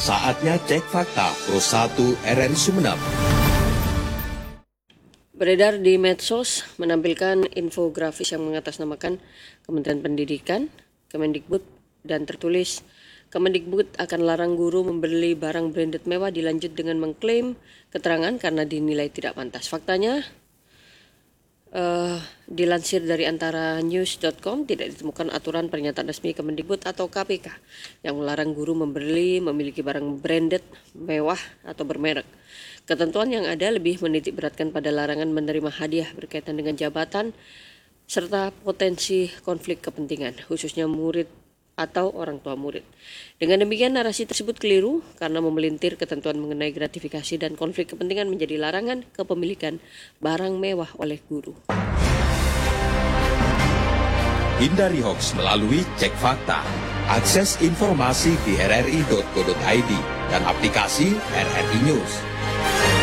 Saatnya cek fakta Pro 1 RRI Sumeneb. Beredar di medsos menampilkan infografis yang mengatasnamakan Kementerian Pendidikan, Kemendikbud, dan tertulis Kemendikbud akan larang guru membeli barang branded mewah, dilanjut dengan mengklaim keterangan karena dinilai tidak pantas. Faktanya, dilansir dari antara news.com, tidak ditemukan aturan pernyataan resmi Kemendikbud atau KPK yang melarang guru memiliki barang branded mewah atau bermerek. Ketentuan yang ada lebih menitik beratkan pada larangan menerima hadiah berkaitan dengan jabatan serta potensi konflik kepentingan, khususnya murid atau orang tua murid. Dengan demikian, narasi tersebut keliru karena memelintir ketentuan mengenai gratifikasi dan konflik kepentingan menjadi larangan kepemilikan barang mewah oleh guru. Hindari hoaks melalui cek fakta. Akses informasi di rri.co.id dan aplikasi RRI News.